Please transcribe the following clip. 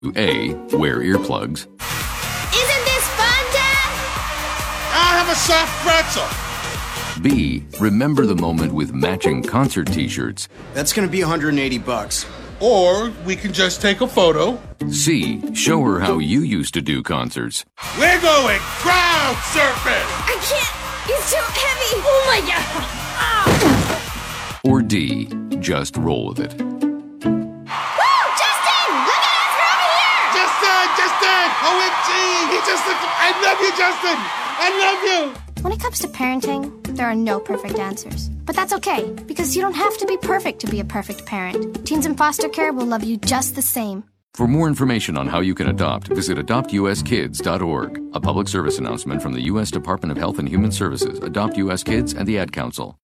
A. Wear earplugs. Isn't this fun, Dad? I'll have a soft pretzel. B. Remember the moment with matching concert t-shirts. That's gonna be $180. Or we can just take a photo. C. Show her how you used to do concerts. We're going crowd surfing. I can't. It's too heavy. Oh my God. Or D. Just roll with it. Woo! Justin! Look at us! We're over here! Justin! OMG! I love you, Justin! I love you! When it comes to parenting, there are no perfect answers. But that's okay, because you don't have to be perfect to be a perfect parent. Teens in foster care will love you just the same. For more information on how you can adopt, visit adoptuskids.org. A public service announcement from the U.S. Department of Health and Human Services, Adopt U.S. Kids, and the Ad Council.